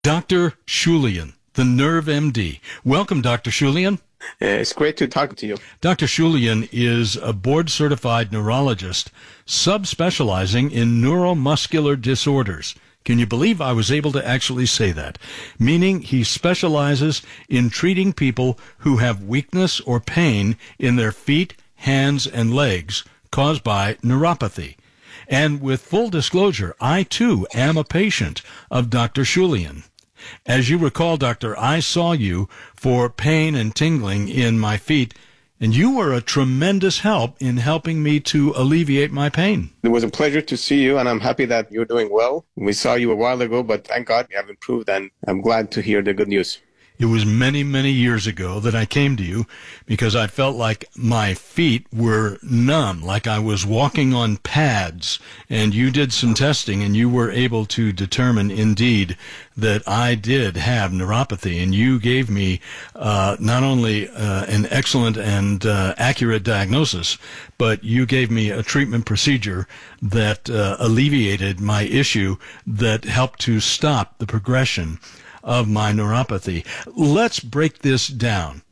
Dr. Shulian, the Nerve MD. Welcome, Dr. Shulian. It's great to talk to you. Dr. Shulian is a board-certified neurologist subspecializing in neuromuscular disorders. Can you believe I was able to actually say that? Meaning he specializes in treating people who have weakness or pain in their feet, hands, and legs caused by neuropathy. And with full disclosure, I too am a patient of Dr. Shulian. As you recall, Doctor, I saw you for pain and tingling in my feet, and you were a tremendous help in helping me to alleviate my pain. It was a pleasure to see you, and I'm happy that you're doing well. We saw you a while ago, but thank God you have improved, and I'm glad to hear the good news. It was many, many years ago that I came to you because I felt like my feet were numb, like I was walking on pads, and you did some testing and you were able to determine indeed that I did have neuropathy, and you gave me not only an excellent and accurate diagnosis, but you gave me a treatment procedure that alleviated my issue, that helped to stop the progression of my neuropathy. Let's break this down.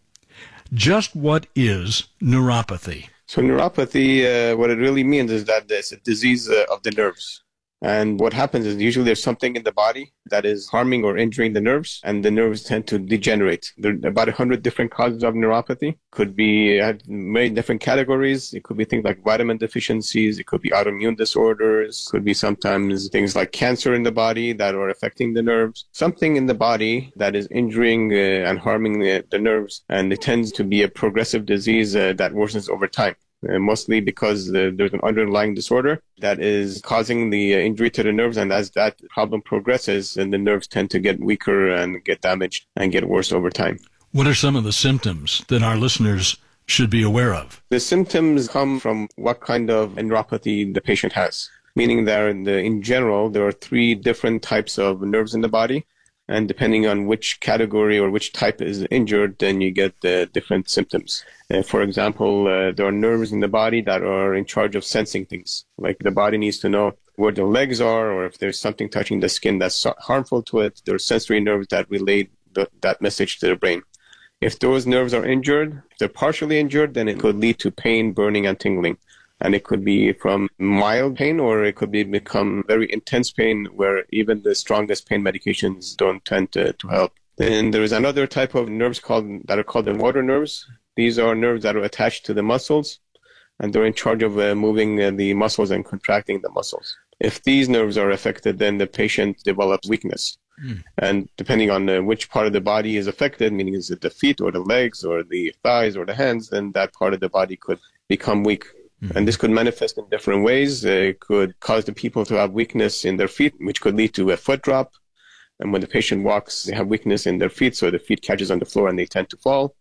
Just what is neuropathy? So neuropathy, what it really means is that it's a disease of the nerves. And what happens is usually there's something in the body that is harming or injuring the nerves, and the nerves tend to degenerate. There are about 100 different causes of neuropathy. Could be many different categories. It could be things like vitamin deficiencies. It could be autoimmune disorders. It could be sometimes things like cancer in the body that are affecting the nerves. Something in the body that is injuring and harming the nerves, and it tends to be a progressive disease that worsens over time. Mostly because there's an underlying disorder that is causing the injury to the nerves, and as that problem progresses, then the nerves tend to get weaker and get damaged and get worse over time. What are some of the symptoms that our listeners should be aware of? The symptoms come from what kind of neuropathy the patient has, meaning that in general, there are 3 different types of nerves in the body. And depending on which category or which type is injured, then you get different symptoms. For example, there are nerves in the body that are in charge of sensing things. Like the body needs to know where the legs are, or if there's something touching the skin that's harmful to it. There are sensory nerves that relay that message to the brain. If those nerves are injured, if they're partially injured, then it could lead to pain, burning, and tingling. And it could be from mild pain, or it could become very intense pain where even the strongest pain medications don't tend to help. Then there is another type of nerves that are called the motor nerves. These are nerves that are attached to the muscles, and they're in charge of moving the muscles and contracting the muscles. If these nerves are affected, then the patient develops weakness. And depending on which part of the body is affected, meaning is it the feet or the legs or the thighs or the hands, then that part of the body could become weak. And this could manifest in different ways. It could cause the people to have weakness in their feet, which could lead to a foot drop. And when the patient walks, they have weakness in their feet, so the feet catches on the floor and they tend to fall.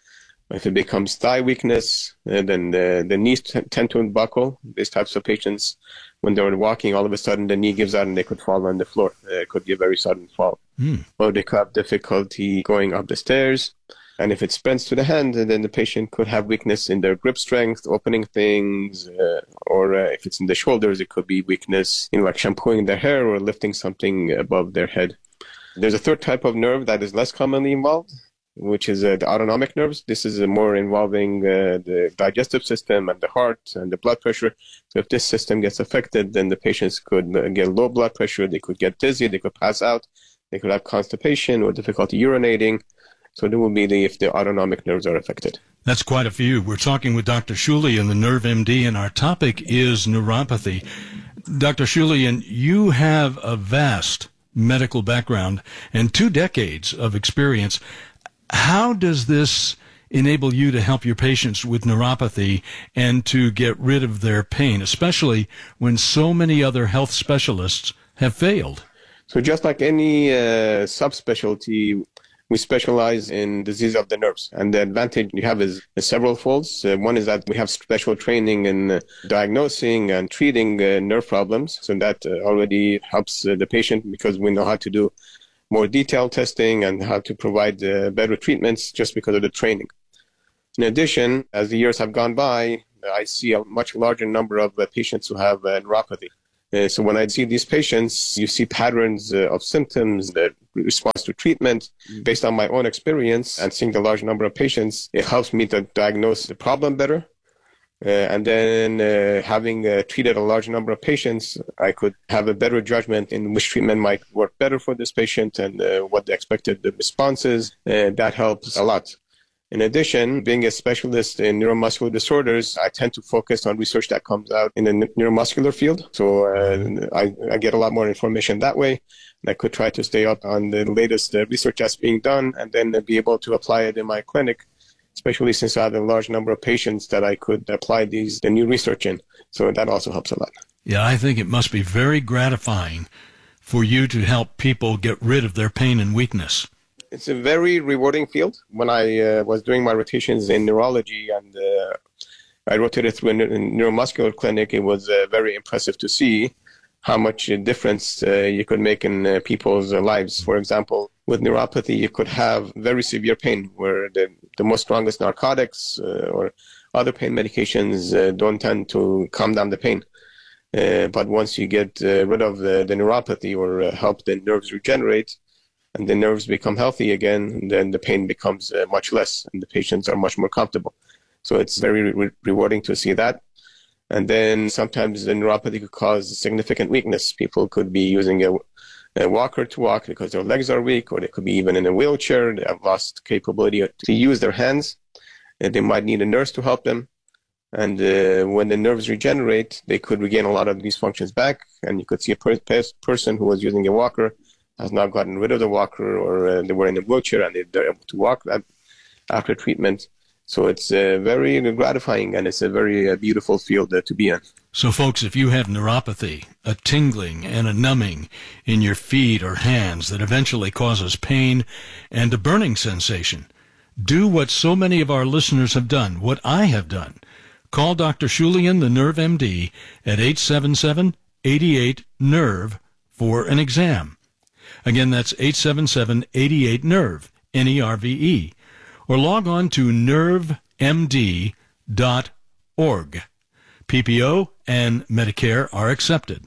If it becomes thigh weakness, then the knees tend to buckle. These types of patients, when they're walking, all of a sudden the knee gives out and they could fall on the floor. It could be a very sudden fall. Or they could have difficulty going up the stairs. And if it spreads to the hand, then the patient could have weakness in their grip strength, opening things, or if it's in the shoulders, it could be weakness in like shampooing their hair or lifting something above their head. There's a third type of nerve that is less commonly involved, which is the autonomic nerves. This is more involving the digestive system and the heart and the blood pressure. So if this system gets affected, then the patients could get low blood pressure, they could get dizzy, they could pass out, they could have constipation or difficulty urinating. So that would be if the autonomic nerves are affected. That's quite a few. We're talking with Dr. Shulian, the Nerve MD, and our topic is neuropathy. Dr. Shulian, you have a vast medical background and 2 decades of experience. How does this enable you to help your patients with neuropathy and to get rid of their pain, especially when so many other health specialists have failed? So just like any subspecialty, we specialize in disease of the nerves. And the advantage you have is several folds. One is that we have special training in diagnosing and treating nerve problems. So that already helps the patient because we know how to do more detailed testing and how to provide better treatments just because of the training. In addition, as the years have gone by, I see a much larger number of patients who have neuropathy. So when I see these patients, you see patterns of symptoms, the response to treatment. Based on my own experience and seeing the large number of patients, it helps me to diagnose the problem better. And then having treated a large number of patients, I could have a better judgment in which treatment might work better for this patient and what the expected response is. That helps a lot. In addition, being a specialist in neuromuscular disorders, I tend to focus on research that comes out in the neuromuscular field. So I get a lot more information that way. And I could try to stay up on the latest research that's being done and then be able to apply it in my clinic, especially since I have a large number of patients that I could apply the new research in. So that also helps a lot. Yeah, I think it must be very gratifying for you to help people get rid of their pain and weakness. It's a very rewarding field. When I was doing my rotations in neurology and I rotated through a neuromuscular clinic, it was very impressive to see how much difference you could make in people's lives. For example, with neuropathy, you could have very severe pain where the most strongest narcotics or other pain medications don't tend to calm down the pain. But once you get rid of the neuropathy or help the nerves regenerate, and the nerves become healthy again, then the pain becomes much less and the patients are much more comfortable. So it's very rewarding to see that. And then sometimes the neuropathy could cause significant weakness. People could be using a walker to walk because their legs are weak, or they could be even in a wheelchair. They have lost capability to use their hands. They might need a nurse to help them. And when the nerves regenerate, they could regain a lot of these functions back. And you could see a person who was using a walker has now gotten rid of the walker, or they were in a wheelchair and they're able to walk after treatment. So it's very gratifying, and it's a very beautiful field to be in. So folks, if you have neuropathy, a tingling and a numbing in your feet or hands that eventually causes pain and a burning sensation, do what so many of our listeners have done, what I have done. Call Dr. Shulian, the Nerve MD, at 877-88-NERVE for an exam. Again, that's 877-88-NERVE, N-E-R-V-E. Or log on to nervemd.org. PPO and Medicare are accepted.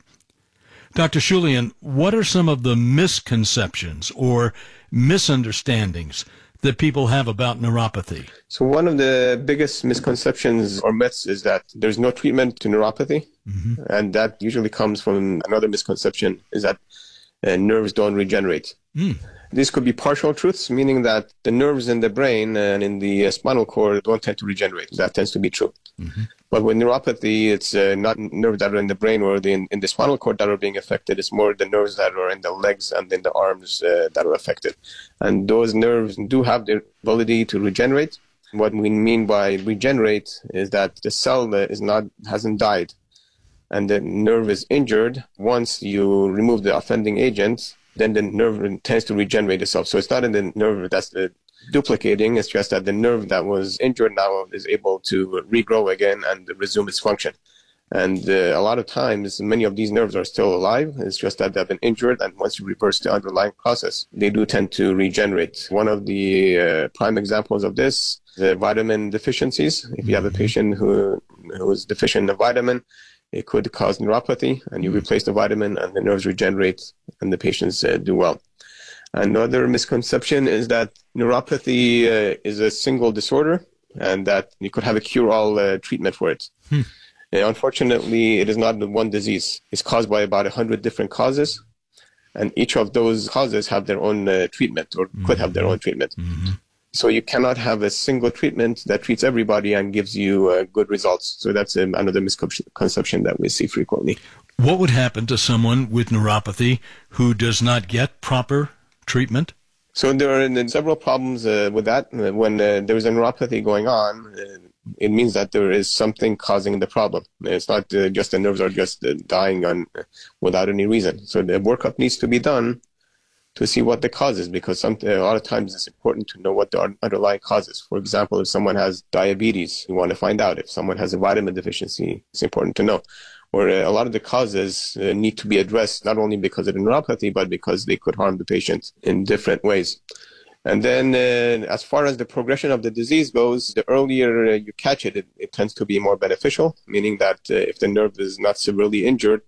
Dr. Shulian, what are some of the misconceptions or misunderstandings that people have about neuropathy? So one of the biggest misconceptions or myths is that there's no treatment to neuropathy. Mm-hmm. And that usually comes from another misconception, is that nerves don't regenerate. This could be partial truths, meaning that the nerves in the brain and in the spinal cord don't tend to regenerate. That tends to be true. Mm-hmm. But with neuropathy, it's not nerves that are in the brain or in the spinal cord that are being affected. It's more the nerves that are in the legs and in the arms that are affected. And those nerves do have the ability to regenerate. What we mean by regenerate is that the cell hasn't died and the nerve is injured. Once you remove the offending agent, then the nerve tends to regenerate itself. So it's not in the nerve that's duplicating. It's just that the nerve that was injured now is able to regrow again and resume its function. And a lot of times, many of these nerves are still alive. It's just that they've been injured. And once you reverse the underlying process, they do tend to regenerate. One of the prime examples of this is vitamin deficiencies. If you have a patient who is deficient in a vitamin, it could cause neuropathy, and you replace the vitamin and the nerves regenerate and the patients do well. Another misconception is that neuropathy is a single disorder and that you could have a cure-all treatment for it. Unfortunately, it is not one disease. It's caused by about 100 different causes, and each of those causes have their own treatment or could have their own treatment. Mm-hmm. So you cannot have a single treatment that treats everybody and gives you good results. So that's another misconception that we see frequently. What would happen to someone with neuropathy who does not get proper treatment? So there are several problems with that. When there is a neuropathy going on, it means that there is something causing the problem. It's not just the nerves are just dying without any reason. So the workup needs to be done to see what the cause is, because a lot of times it's important to know what the underlying cause is. For example, if someone has diabetes, you want to find out. If someone has a vitamin deficiency, it's important to know. Or a lot of the causes need to be addressed not only because of the neuropathy, but because they could harm the patient in different ways. And then as far as the progression of the disease goes, the earlier you catch it, it tends to be more beneficial, meaning that if the nerve is not severely injured,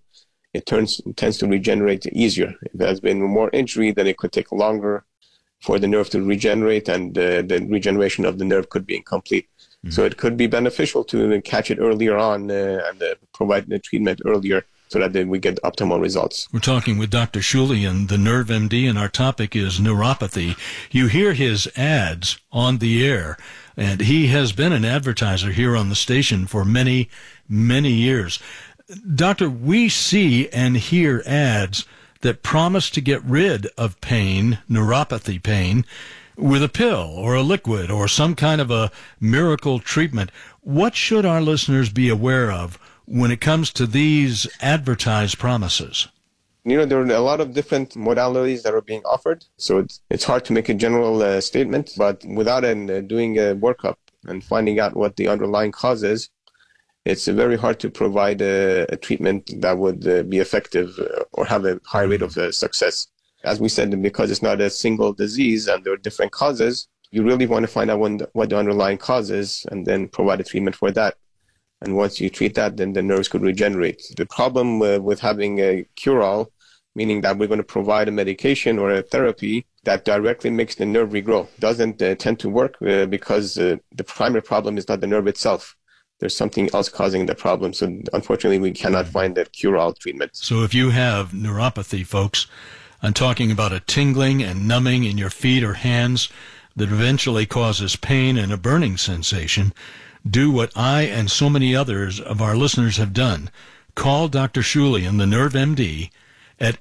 it tends to regenerate easier. If there's been more injury, then it could take longer for the nerve to regenerate, and the regeneration of the nerve could be incomplete. Mm-hmm. So it could be beneficial to catch it earlier on and provide the treatment earlier so that then we get optimal results. We're talking with Dr. Shulian, the Nerve MD, and our topic is neuropathy. You hear his ads on the air, and he has been an advertiser here on the station for many, many years. Doctor, we see and hear ads that promise to get rid of pain, neuropathy pain, with a pill or a liquid or some kind of a miracle treatment. What should our listeners be aware of when it comes to these advertised promises? There are a lot of different modalities that are being offered, so it's hard to make a general statement, but without doing a workup and finding out what the underlying cause is, it's very hard to provide a treatment that would be effective or have a high rate of success. As we said, because it's not a single disease and there are different causes, you really want to find out what the underlying cause is and then provide a treatment for that. And once you treat that, then the nerves could regenerate. The problem with having a cure-all, meaning that we're going to provide a medication or a therapy that directly makes the nerve regrow, doesn't tend to work because the primary problem is not the nerve itself. There's something else causing the problem. So unfortunately, we cannot find that cure-all treatment. So if you have neuropathy, folks, I'm talking about a tingling and numbing in your feet or hands that eventually causes pain and a burning sensation, do what I and so many others of our listeners have done. Call Dr. Shulian, the Nerve MD, at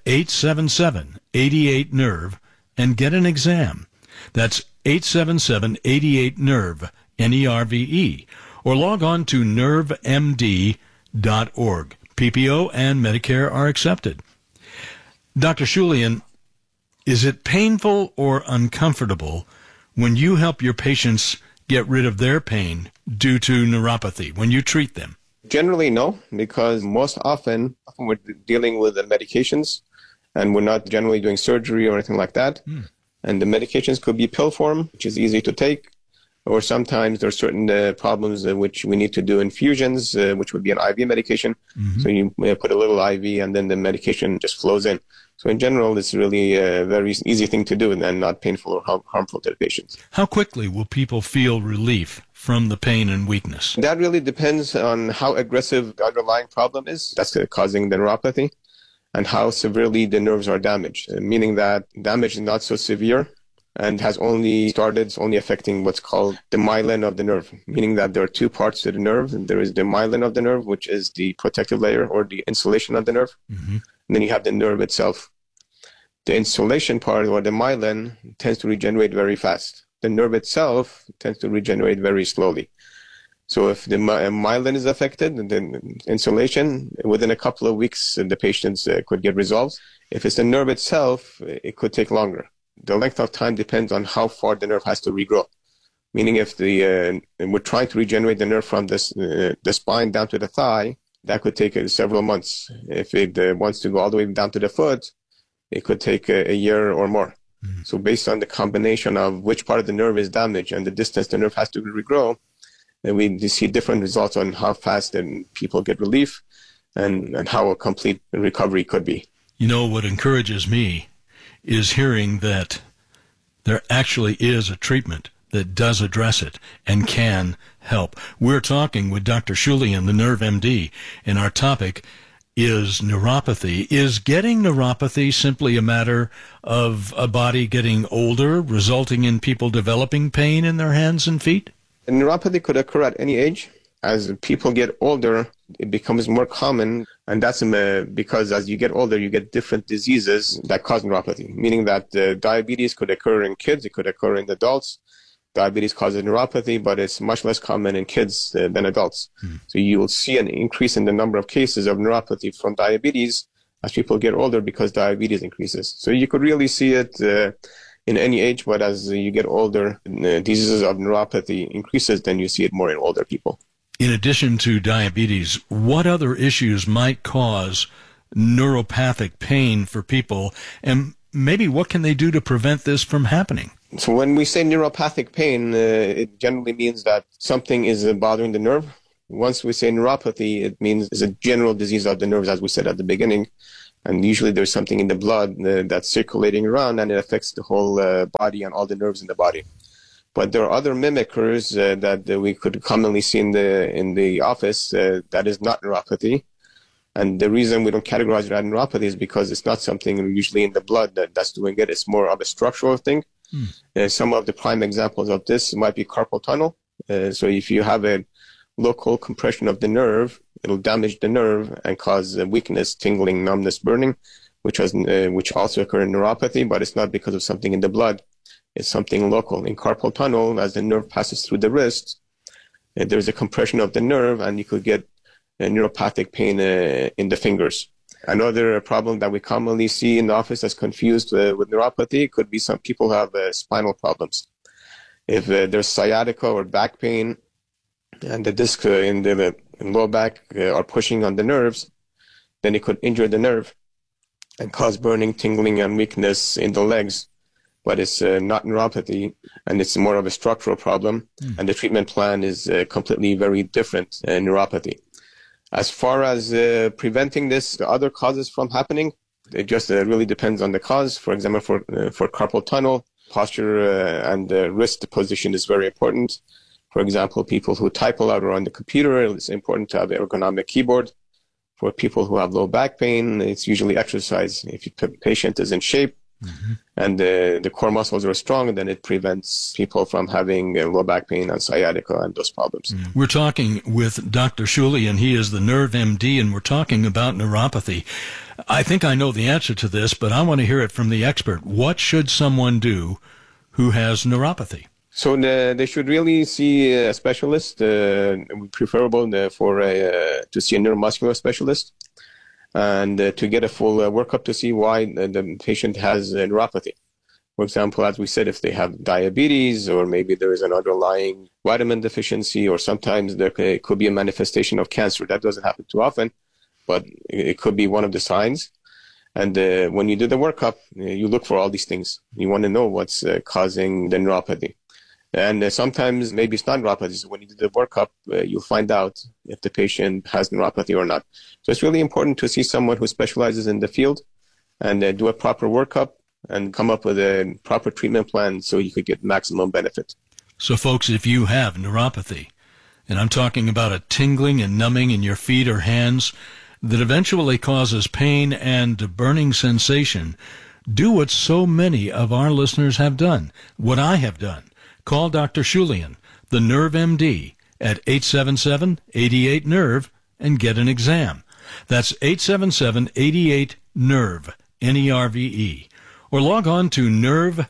877-88-NERVE and get an exam. That's 877-88-NERVE, N-E-R-V-E. Or log on to nervemd.org. PPO and Medicare are accepted. Dr. Shulian, is it painful or uncomfortable when you help your patients get rid of their pain due to neuropathy, when you treat them? Generally, no, because most often we're dealing with the medications and we're not generally doing surgery or anything like that. And the medications could be pill form, which is easy to take, or sometimes there are certain problems which we need to do infusions, which would be an IV medication. Mm-hmm. So you put a little IV and then the medication just flows in. So in general, it's really a very easy thing to do and not painful or harmful to the patients. How quickly will people feel relief from the pain and weakness? That really depends on how aggressive the underlying problem is that's causing the neuropathy and how severely the nerves are damaged, meaning that damage is not so severe and has only started, it's only affecting what's called the myelin of the nerve, meaning that there are two parts to the nerve. There is the myelin of the nerve, which is the protective layer or the insulation of the nerve. Mm-hmm. And then you have the nerve itself. The insulation part or the myelin tends to regenerate very fast. The nerve itself tends to regenerate very slowly. So if the myelin is affected, then insulation, within a couple of weeks, the patients could get resolved. If it's the nerve itself, it could take longer. The length of time depends on how far the nerve has to regrow. Meaning if we're trying to regenerate the nerve from the spine down to the thigh, that could take several months. If it wants to go all the way down to the foot, it could take a year or more. Mm-hmm. So based on the combination of which part of the nerve is damaged and the distance the nerve has to regrow, then we see different results on how fast people get relief and how a complete recovery could be. You know, what encourages me is hearing that there actually is a treatment that does address it and can help. We're talking with Dr. Shulian, the Nerve MD, and our topic is neuropathy. Is getting neuropathy simply a matter of a body getting older, resulting in people developing pain in their hands and feet? And neuropathy could occur at any age. As people get older, it becomes more common, and that's because as you get older, you get different diseases that cause neuropathy, meaning that diabetes could occur in kids, it could occur in adults. Diabetes causes neuropathy, but it's much less common in kids than adults. So you will see an increase in the number of cases of neuropathy from diabetes as people get older because diabetes increases. So you could really see it in any age, but as you get older, diseases of neuropathy increases, then you see it more in older people. In addition to diabetes, what other issues might cause neuropathic pain for people, and maybe what can they do to prevent this from happening? So when we say neuropathic pain, it generally means that something is bothering the nerve. Once we say neuropathy, it means it's a general disease of the nerves, as we said at the beginning. And usually there's something in the blood that's circulating around, and it affects the whole body and all the nerves in the body. But there are other mimickers that we could commonly see in the office that is not neuropathy. And the reason we don't categorize it as neuropathy is because it's not something usually in the blood that's doing it. It's more of a structural thing. Some of the prime examples of this might be carpal tunnel. So if you have a local compression of the nerve, it'll damage the nerve and cause weakness, tingling, numbness, burning, which also occur in neuropathy, but it's not because of something in the blood. It's something local. In carpal tunnel, as the nerve passes through the wrist, there's a compression of the nerve, and you could get neuropathic pain in the fingers. Another problem that we commonly see in the office that's confused with neuropathy could be some people have spinal problems. If there's sciatica or back pain, and the disc in the lower back are pushing on the nerves, then it could injure the nerve and cause burning, tingling, and weakness in the legs. But it's not neuropathy, and it's more of a structural problem, and the treatment plan is completely very different in neuropathy. As far as preventing this, the other causes from happening, it just really depends on the cause. For example, for carpal tunnel, posture and wrist position is very important. For example, people who type a lot or on the computer, it's important to have an ergonomic keyboard. For people who have low back pain, it's usually exercise. If the patient is in shape and the core muscles are strong, then it prevents people from having low back pain and sciatica and those problems. We're talking with Dr. Shulian. He is the Nerve MD, and we're talking about neuropathy. I think I know the answer to this, but I want to hear it from the expert. What should someone do who has neuropathy? So they should really see a specialist, preferable to see a neuromuscular specialist, and to get a full workup to see why the patient has neuropathy. For example, as we said, if they have diabetes, or maybe there is an underlying vitamin deficiency, or sometimes it could be a manifestation of cancer. That doesn't happen too often, but it could be one of the signs. And when you do the workup, you look for all these things. You want to know what's causing the neuropathy. And sometimes maybe it's not neuropathy. So when you do the workup, you'll find out if the patient has neuropathy or not. So it's really important to see someone who specializes in the field and do a proper workup and come up with a proper treatment plan so you could get maximum benefit. So folks, if you have neuropathy, and I'm talking about a tingling and numbing in your feet or hands that eventually causes pain and a burning sensation, do what so many of our listeners have done, what I have done. Call Dr. Shulian, the Nerve MD, at 877-88-NERVE and get an exam. That's 877-88-NERVE, N-E-R-V-E. Or log on to nervemd.org.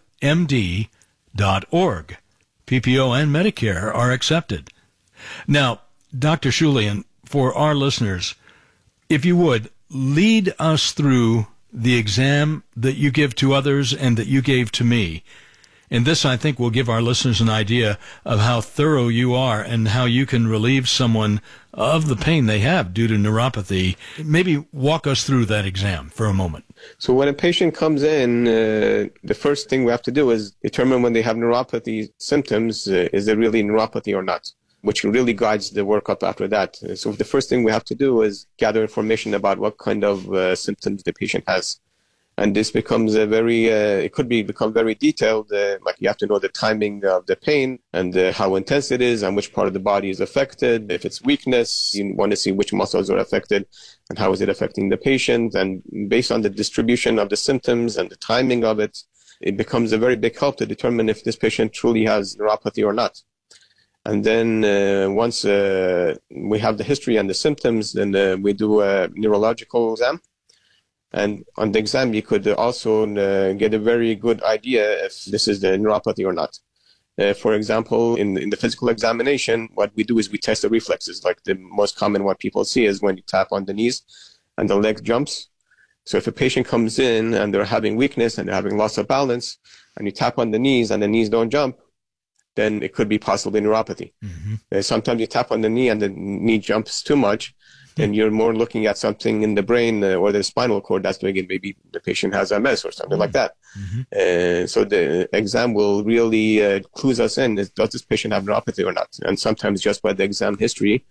PPO and Medicare are accepted. Now, Dr. Shulian, for our listeners, if you would, lead us through the exam that you give to others and that you gave to me. And this, I think, will give our listeners an idea of how thorough you are and how you can relieve someone of the pain they have due to neuropathy. Maybe walk us through that exam for a moment. So when a patient comes in, the first thing we have to do is determine when they have neuropathy symptoms, is it really neuropathy or not, which really guides the workup after that. So the first thing we have to do is gather information about what kind of symptoms the patient has. And this becomes it could become very detailed. Like you have to know the timing of the pain and how intense it is and which part of the body is affected. If it's weakness, you want to see which muscles are affected and how is it affecting the patient. And based on the distribution of the symptoms and the timing of it, it becomes a very big help to determine if this patient truly has neuropathy or not. And then once we have the history and the symptoms, then we do a neurological exam. And on the exam, you could also get a very good idea if this is the neuropathy or not. For example, in the physical examination, what we do is we test the reflexes. Like the most common what people see is when you tap on the knees and the leg jumps. So if a patient comes in and they're having weakness and they're having loss of balance, and you tap on the knees and the knees don't jump, then it could be possibly neuropathy. Sometimes you tap on the knee and the knee jumps too much, then you're more looking at something in the brain or the spinal cord that's doing it. Maybe the patient has MS or something like that. So the exam will really clues us in, does this patient have neuropathy or not? And sometimes just by the exam history,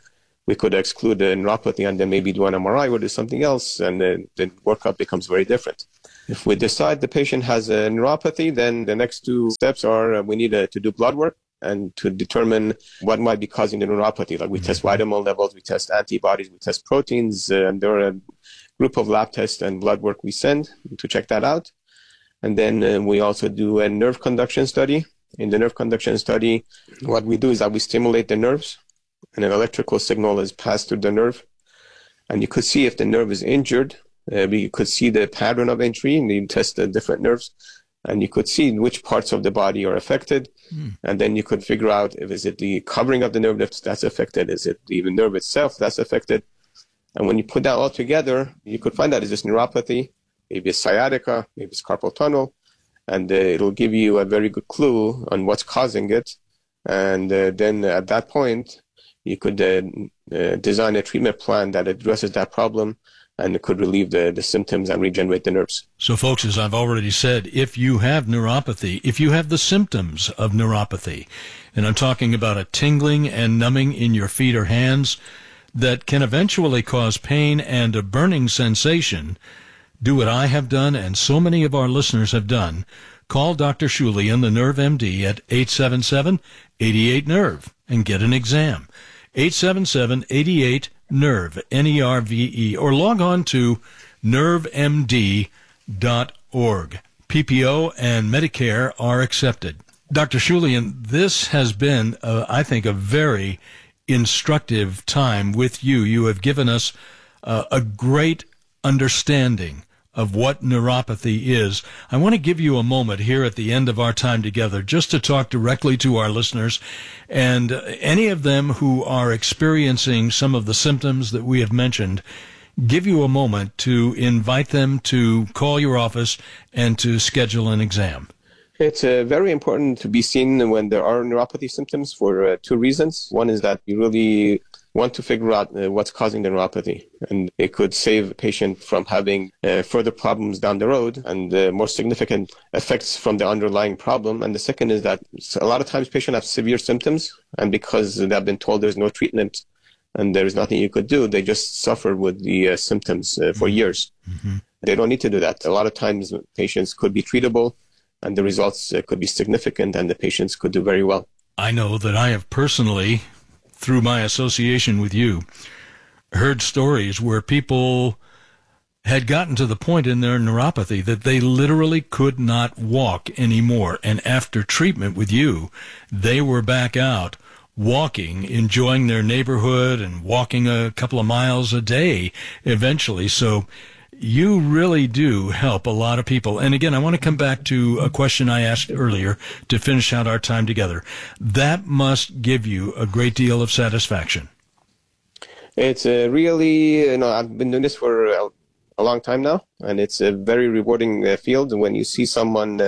we could exclude the neuropathy and then maybe do an MRI or do something else, and the workup becomes very different. If we decide the patient has a neuropathy, then the next two steps are we need to do blood work and to determine what might be causing the neuropathy. Like we test vitamin levels, we test antibodies, we test proteins, and there are a group of lab tests and blood work we send to check that out. And then we also do a nerve conduction study. In the nerve conduction study, what we do is that we stimulate the nerves, and an electrical signal is passed through the nerve. And you could see if the nerve is injured. We could see the pattern of injury, and you test the different nerves, and you could see which parts of the body are affected. And then you could figure out if is it the covering of the nerve that's affected, is it the nerve itself that's affected. And when you put that all together, you could find out is this neuropathy, maybe it's sciatica, maybe it's carpal tunnel, and it'll give you a very good clue on what's causing it. And then at that point, you could design a treatment plan that addresses that problem, and it could relieve the symptoms and regenerate the nerves. So, folks, as I've already said, if you have neuropathy, if you have the symptoms of neuropathy, and I'm talking about a tingling and numbing in your feet or hands that can eventually cause pain and a burning sensation, do what I have done and so many of our listeners have done. Call Dr. Shulian, the Nerve MD, at 877-88-NERVE and get an exam. 877-88-NERVE, N-E-R-V-E, or log on to nervemd.org. PPO and Medicare are accepted. Dr. Shulian, this has been, I think, a very instructive time with you. You have given us a great understanding of what neuropathy is. I want to give you a moment here at the end of our time together just to talk directly to our listeners, and any of them who are experiencing some of the symptoms that we have mentioned, give you a moment to invite them to call your office and to schedule an exam. It's very important to be seen when there are neuropathy symptoms for two reasons. One is that you really want to figure out what's causing the neuropathy, and it could save a patient from having further problems down the road and more significant effects from the underlying problem. And the second is that a lot of times patients have severe symptoms, and because they've been told there's no treatment and there's nothing you could do, they just suffer with the symptoms for years. They don't need to do that. A lot of times patients could be treatable, and the results could be significant, and the patients could do very well. I know that I have personally, through my association with you, heard stories where people had gotten to the point in their neuropathy that they literally could not walk anymore. And after treatment with you, they were back out walking, enjoying their neighborhood and walking a couple of miles a day eventually. So you really do help a lot of people. And again, I want to come back to a question I asked earlier to finish out our time together. That must give you a great deal of satisfaction. It's really, I've been doing this for a long time now, and it's a very rewarding field. When you see someone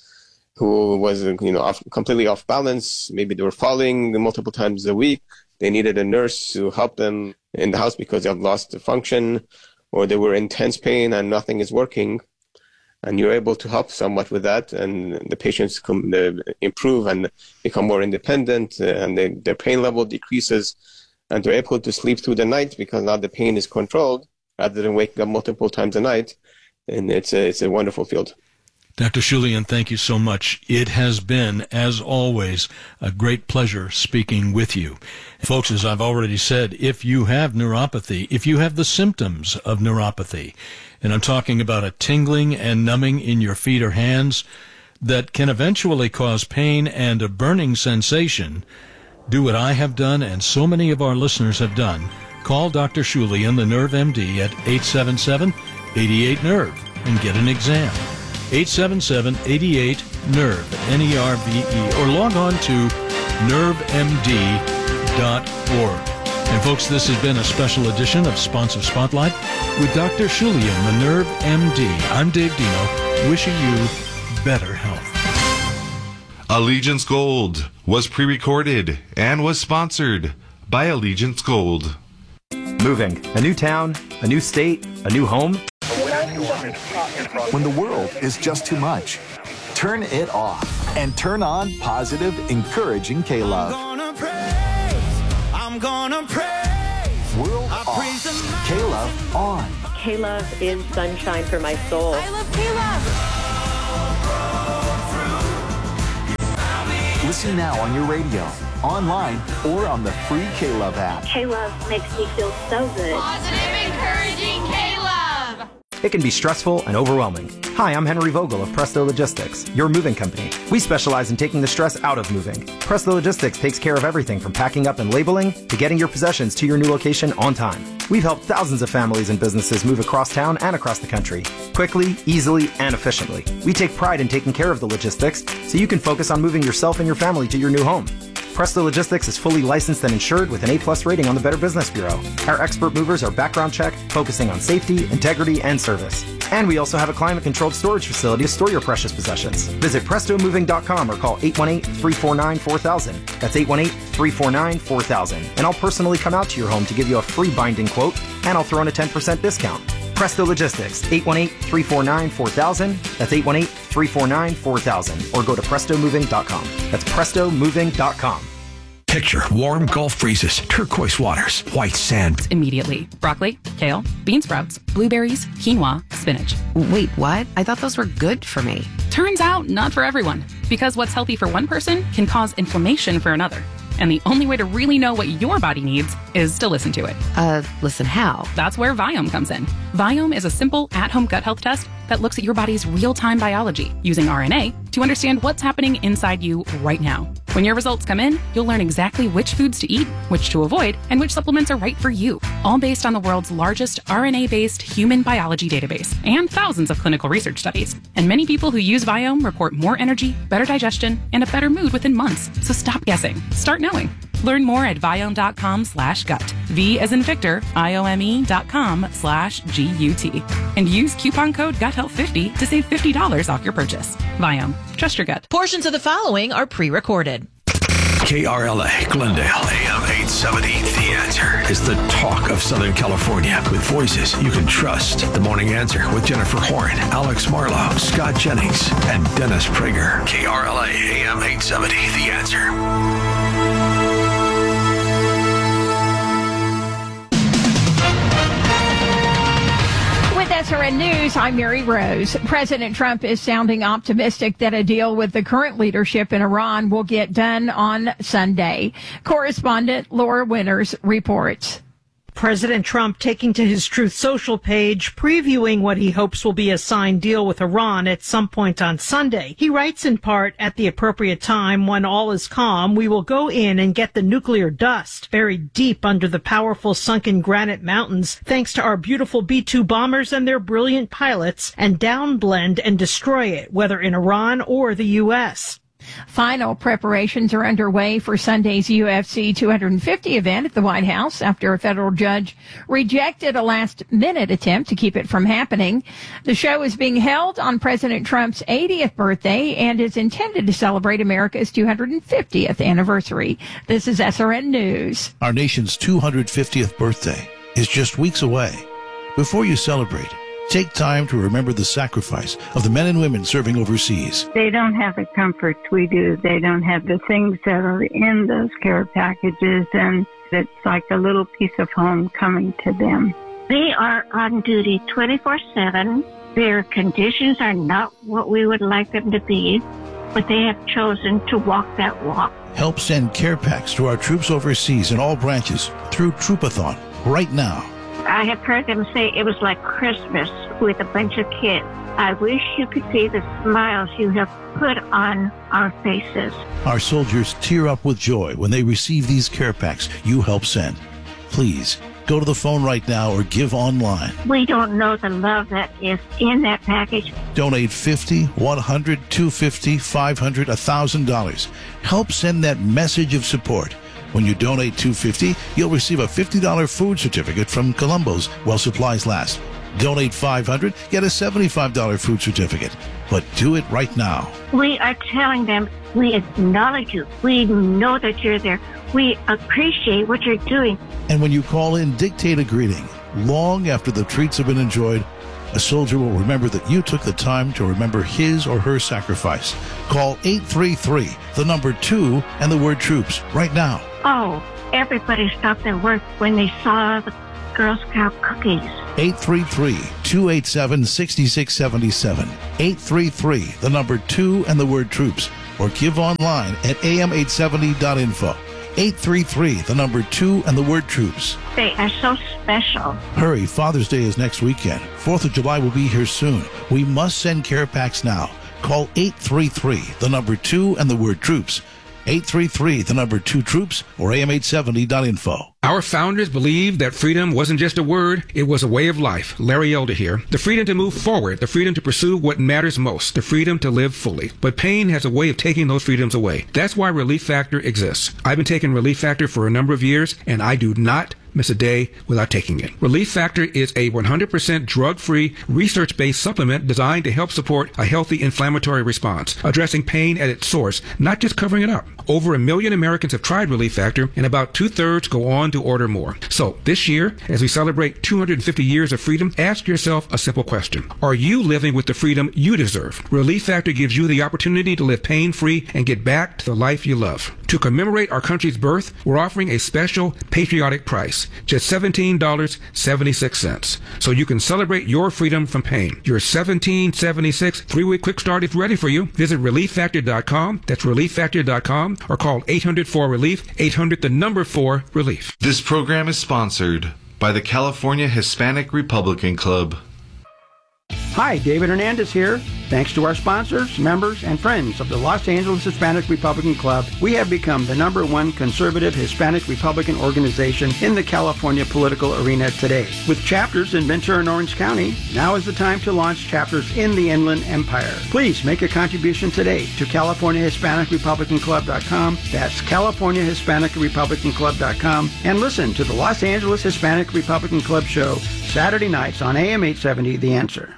who was, completely off balance, maybe they were falling multiple times a week, they needed a nurse to help them in the house because they have lost the function, or they were in intense pain and nothing is working, and you're able to help somewhat with that, and the patients improve and become more independent, and their pain level decreases, and they're able to sleep through the night because now the pain is controlled rather than waking up multiple times a night, and it's a wonderful field. Dr. Shulian, thank you so much. It has been, as always, a great pleasure speaking with you. Folks, as I've already said, if you have neuropathy, if you have the symptoms of neuropathy, and I'm talking about a tingling and numbing in your feet or hands that can eventually cause pain and a burning sensation, do what I have done and so many of our listeners have done. Call Dr. Shulian, the Nerve MD, at 877-88-NERVE and get an exam. 877-88-NERVE, N-E-R-V-E, or log on to nervemd.org. And folks, this has been a special edition of Sponsor Spotlight with Dr. Shulian, the Nerve MD. I'm Dave Dino, wishing you better health. Allegiance Gold was pre-recorded and was sponsored by Allegiance Gold. Moving. A new town, a new state, a new home. When the world is just too much, turn it off and turn on positive, encouraging K-Love. I'm gonna praise World off. K-Love on. K-Love is sunshine for my soul. I love K-Love. Listen now on your radio, online, or on the free K-Love app. K-Love makes me feel so good. Positive, encouraging K-Love. It can be stressful and overwhelming. Hi, I'm Henry Vogel of Presto Logistics, your moving company. We specialize in taking the stress out of moving. Presto Logistics takes care of everything from packing up and labeling to getting your possessions to your new location on time. We've helped thousands of families and businesses move across town and across the country, quickly, easily, and efficiently. We take pride in taking care of the logistics so you can focus on moving yourself and your family to your new home. Presto Logistics is fully licensed and insured with an A+ rating on the Better Business Bureau. Our expert movers are background checked, focusing on safety, integrity, and service. And we also have a climate-controlled storage facility to store your precious possessions. Visit PrestoMoving.com or call 818-349-4000. That's 818-349-4000. And I'll personally come out to your home to give you a free binding quote, and I'll throw in a 10% discount. Presto Logistics, 818-349-4000. That's 818-349-4000. Or go to PrestoMoving.com. That's PrestoMoving.com. Picture warm Gulf breezes, turquoise waters, white sand. Immediately. Broccoli, kale, bean sprouts, blueberries, quinoa, spinach. Wait, what? I thought those were good for me. Turns out, not for everyone. Because what's healthy for one person can cause inflammation for another. And the only way to really know what your body needs is to listen to it. Listen how? That's where Viome comes in. Viome is a simple at-home gut health test that looks at your body's real-time biology using RNA to understand what's happening inside you right now. When your results come in, you'll learn exactly which foods to eat, which to avoid, and which supplements are right for you, all based on the world's largest RNA-based human biology database and thousands of clinical research studies. And many people who use Viome report more energy, better digestion, and a better mood within months. So stop guessing. Start knowing. Learn more at Viome.com/gut. V as in Victor, IOME.com/GUT. And use coupon code GUTHEALTH50 to save $50 off your purchase. Viome. Trust your gut. Portions of the following are pre-recorded. KRLA, Glendale, AM 870. The Answer is the talk of Southern California with voices you can trust. The Morning Answer with Jennifer Horn, Alex Marlowe, Scott Jennings, and Dennis Prager. KRLA, AM 870. The Answer. With SRN News, I'm Mary Rose. President Trump is sounding optimistic that a deal with the current leadership in Iran will get done on Sunday. Correspondent Laura Winters reports. President Trump taking to his Truth Social page, previewing what he hopes will be a signed deal with Iran at some point on Sunday. He writes in part, at the appropriate time, when all is calm, we will go in and get the nuclear dust buried deep under the powerful sunken granite mountains, thanks to our beautiful B-2 bombers and their brilliant pilots, and downblend and destroy it, whether in Iran or the U.S. Final preparations are underway for Sunday's UFC 250 event at the White House after a federal judge rejected a last-minute attempt to keep it from happening. The show is being held on President Trump's 80th birthday and is intended to celebrate America's 250th anniversary. This is SRN News. Our nation's 250th birthday is just weeks away. Before you celebrate, take time to remember the sacrifice of the men and women serving overseas. They don't have the comforts we do. They don't have the things that are in those care packages, and it's like a little piece of home coming to them. They are on duty 24/7. Their conditions are not what we would like them to be, but they have chosen to walk that walk. Help send care packs to our troops overseas in all branches through Troopathon right now. I have heard them say it was like Christmas with a bunch of kids. I wish you could see the smiles you have put on our faces. Our soldiers tear up with joy when they receive these care packs you help send. Please, go to the phone right now or give online. We don't know the love that is in that package. Donate $50, $100, $250, $500, $1,000. Help send that message of support. When you donate $250, you'll receive a $50 food certificate from Columbo's while supplies last. Donate $500, get a $75 food certificate. But do it right now. We are telling them we acknowledge you. We know that you're there. We appreciate what you're doing. And when you call in, dictate a greeting. Long after the treats have been enjoyed, a soldier will remember that you took the time to remember his or her sacrifice. Call 833, the number 2, and the word troops right now. Oh, everybody stopped their work when they saw the Girl Scout cookies. 833-287-6677. 833, the number 2 and the word troops. Or give online at am870.info. 833, the number 2 and the word troops. They are so special. Hurry, Father's Day is next weekend. 4th of July will be here soon. We must send care packs now. Call 833, the number 2 and the word troops. 833, the number 2 troops, or am870.info. Our founders believed that freedom wasn't just a word, it was a way of life. Larry Elder here. The freedom to move forward, the freedom to pursue what matters most, the freedom to live fully. But pain has a way of taking those freedoms away. That's why Relief Factor exists. I've been taking Relief Factor for a number of years, and I do not miss a day without taking it. Relief Factor is a 100% drug-free, research-based supplement designed to help support a healthy inflammatory response, addressing pain at its source, not just covering it up. Over 1 million Americans have tried Relief Factor, and about 2/3 go on to order more. So this year, as we celebrate 250 years of freedom, ask yourself a simple question. Are you living with the freedom you deserve? Relief Factor gives you the opportunity to live pain-free and get back to the life you love. To commemorate our country's birth, we're offering a special patriotic price, just $17.76. So you can celebrate your freedom from pain. Your $17.76 3-week quick start is ready for you. Visit ReliefFactor.com. That's ReliefFactor.com, or call 800-4-RELIEF, 800-4-RELIEF. This program is sponsored by the California Hispanic Republican Club. Hi, David Hernandez here. Thanks to our sponsors, members, and friends of the Los Angeles Hispanic Republican Club, we have become the #1 conservative Hispanic Republican organization in the California political arena today. With chapters in Ventura and Orange County, now is the time to launch chapters in the Inland Empire. Please make a contribution today to CaliforniaHispanicRepublicanClub.com. That's CaliforniaHispanicRepublicanClub.com. And listen to the Los Angeles Hispanic Republican Club show Saturday nights on AM 870, The Answer.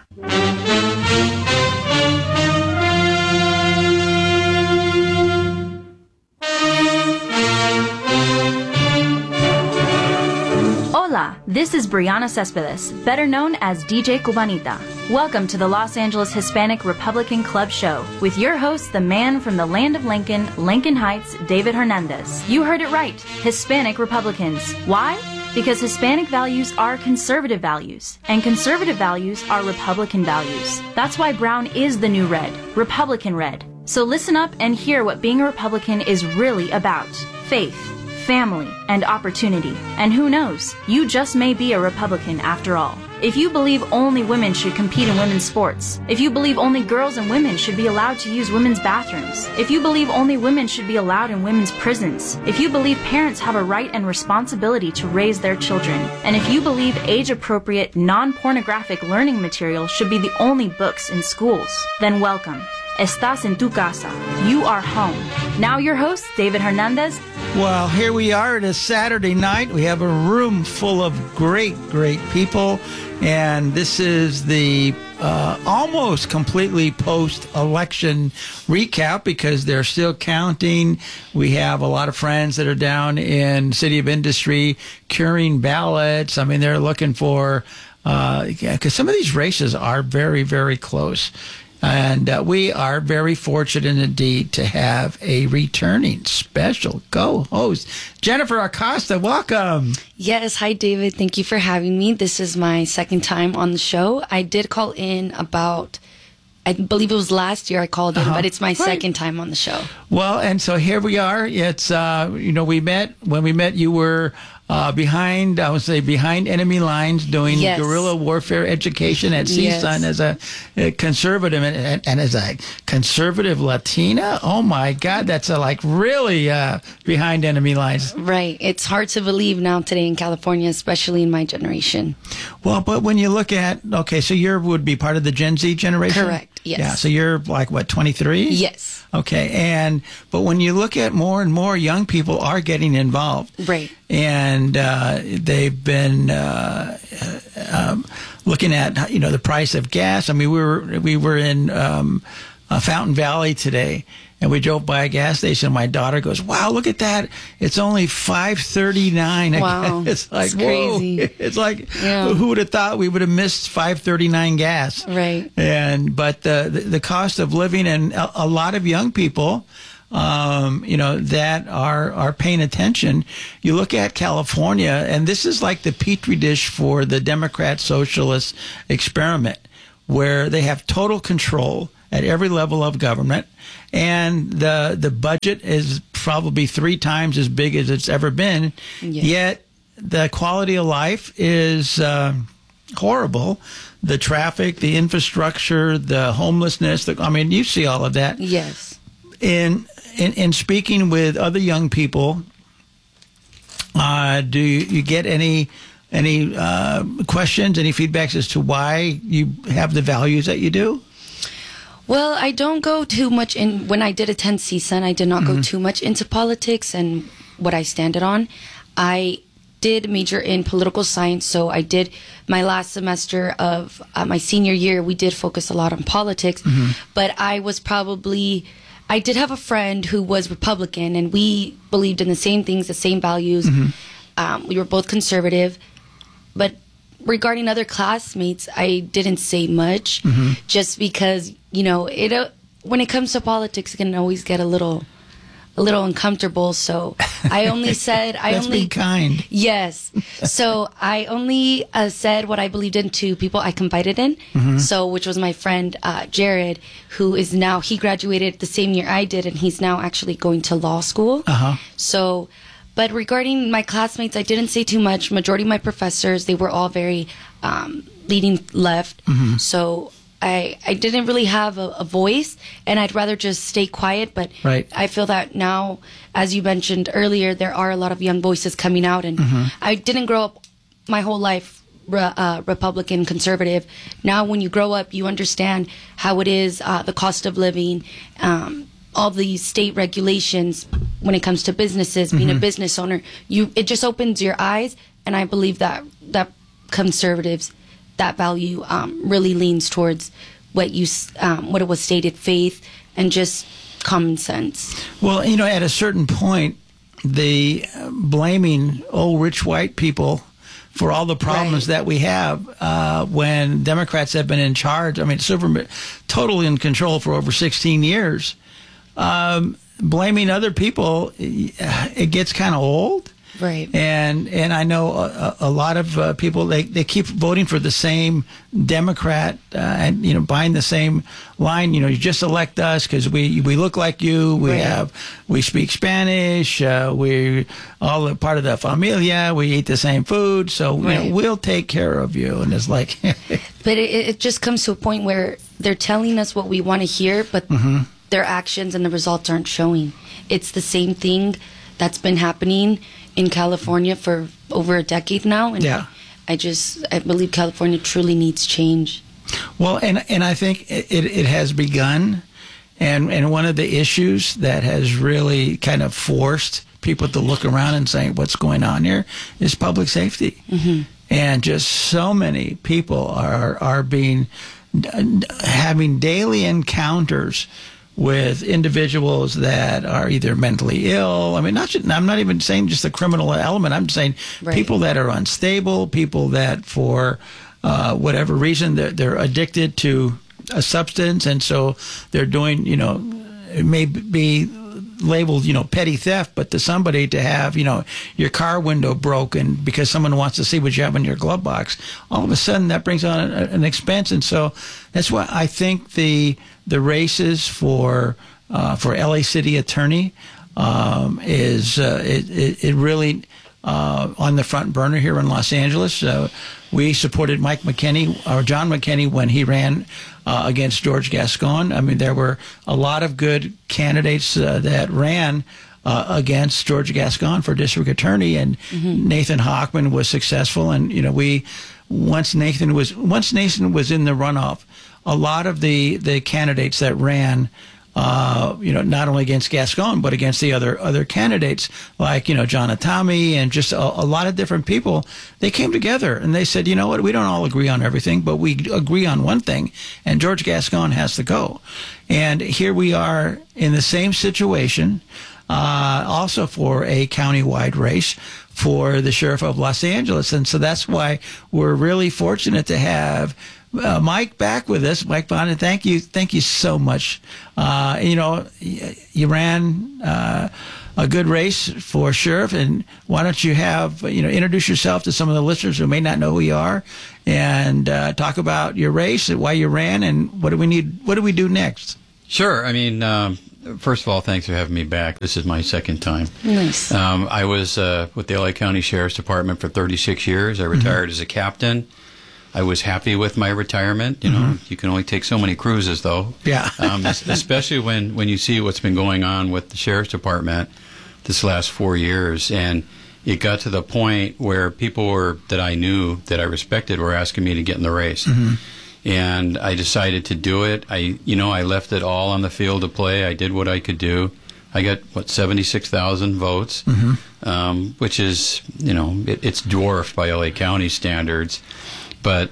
Hola, this is Brianna Cespedes, better known as DJ Cubanita. Welcome to the Los Angeles Hispanic Republican Club show with your host, the man from the land of Lincoln, Lincoln Heights, David Hernandez. You heard it right, Hispanic Republicans. Why? Because Hispanic values are conservative values, and conservative values are Republican values. That's why brown is the new red, Republican red. So listen up and hear what being a Republican is really about. Faith, family, and opportunity. And who knows, you just may be a Republican after all. If you believe only women should compete in women's sports, if you believe only girls and women should be allowed to use women's bathrooms, if you believe only women should be allowed in women's prisons, if you believe parents have a right and responsibility to raise their children, and if you believe age-appropriate, non-pornographic learning material should be the only books in schools, then welcome. Estás en tu casa. You are home. Now your host, David Hernandez. Well, here we are. It is Saturday night. We have a room full of great people. And this is the almost completely post-election recap because they're still counting. We have a lot of friends that are down in City of Industry curing ballots. I mean, they're looking for, because some of these races are very, very close. And we are very fortunate indeed to have a returning special co-host, Jennifer Acosta. Welcome. Yes. Hi, David. Thank you for having me. This is my second time on the show. I did call in about, I believe it was last year I called in, but it's my second time on the show. Well, and so here we are. It's, we met, when we met, you were behind enemy lines doing guerrilla warfare education at CSUN as a conservative and as a conservative Latina. Oh my God, that's really behind enemy lines. Right. It's hard to believe now today in California, especially in my generation. Well, but when you look at, so you would be part of the Gen Z generation? Correct. Yes. Yeah. So you're 23? Yes. Okay. But when you look at more and more young people are getting involved. Right. And they've been looking at the price of gas. I mean, we were in Fountain Valley today, and we drove by a gas station. My daughter goes, "Wow, look at that! It's only $5.39." Wow, it's like crazy. It's like who would have thought we would have missed $5.39 gas? Right. But the cost of living, and a lot of young people that are paying attention. You look at California, and this is like the petri dish for the Democrat socialist experiment, where they have total control at every level of government, and the budget is probably 3 times as big as it's ever been. Yes. Yet the quality of life is horrible. The traffic, the infrastructure, the homelessness. You see all of that. Yes. In speaking with other young people, do you get any questions, any feedbacks as to why you have the values that you do? Well, I don't go too much in. When I did attend CSUN, I did not go too much into politics and what I stand on. I did major in political science, so I did my last semester of my senior year. We did focus a lot on politics, but I did have a friend who was Republican, and we believed in the same things, the same values. We were both conservative, but regarding other classmates, I didn't say much, just because when it comes to politics, it can always get a little uncomfortable. So I only said be kind. Yes. So I only said what I believed in to people I confided in. So, which was my friend Jared, who is now, he graduated the same year I did, and he's now actually going to law school. So, but regarding my classmates, I didn't say too much. Majority of my professors, they were all very leaning left. So I didn't really have a voice, and I'd rather just stay quiet. But I feel that now, as you mentioned earlier, there are a lot of young voices coming out, and I didn't grow up my whole life Republican, conservative. Now when you grow up, you understand how it is, the cost of living, all these state regulations when it comes to businesses, being a business owner. It just opens your eyes, and I believe that conservatives, that value really leans towards what it was stated, faith and just common sense. Well, at a certain point, the blaming old rich white people for all the problems that we have when Democrats have been in charge. I mean, totally in control for over 16 years. Blaming other people, it gets kind of old. Right. And I know a lot of people, they keep voting for the same Democrat and, buying the same line. You just elect us because we look like you. We speak Spanish. We're all a part of the familia. We eat the same food. So, we'll take care of you. And it's like. But it just comes to a point where they're telling us what we want to hear, but their actions and the results aren't showing. It's the same thing that's been happening in California for over a decade now, and I believe California truly needs change. Well, and I think it has begun, and one of the issues that has really kind of forced people to look around and say, what's going on here, is public safety. And just so many people are having daily encounters with individuals that are either mentally ill. I mean, I'm not even saying just the criminal element. I'm saying people that are unstable, people that for whatever reason they're addicted to a substance, and so they're doing, it may be labeled, petty theft, but to somebody to have, your car window broken because someone wants to see what you have in your glove box, all of a sudden that brings on an expense. And so that's why I think the races for LA City Attorney is it really on the front burner here in Los Angeles. We supported John McKinney when he ran against George Gascon. I mean, there were a lot of good candidates that ran against George Gascon for district attorney, and Nathan Hochman was successful. And once Nathan was in the runoff, a lot of the candidates that ran, not only against Gascon, but against the other candidates, like, John Atami and just a lot of different people, they came together and they said, you know what, we don't all agree on everything, but we agree on one thing, and George Gascon has to go. And here we are in the same situation, also for a county-wide race for the sheriff of Los Angeles. And so that's why we're really fortunate to have Mike back with us. Mike Bonin, thank you so much. You ran a good race for sheriff, and why don't you introduce yourself to some of the listeners who may not know who you are, and talk about your race, why you ran, and what do we do next? Sure. I mean, first of all, thanks for having me back. This is my second time. Nice. I was with the LA County Sheriff's Department for 36 years. I retired as a captain. I was happy with my retirement. You can only take so many cruises, though. Yeah. Especially when you see what's been going on with the Sheriff's Department this last 4 years. And it got to the point where people that I knew, that I respected, were asking me to get in the race. And I decided to do it. I left it all on the field to play. I did what I could do. I got, 76,000 votes, which is, it's dwarfed by LA County standards. But,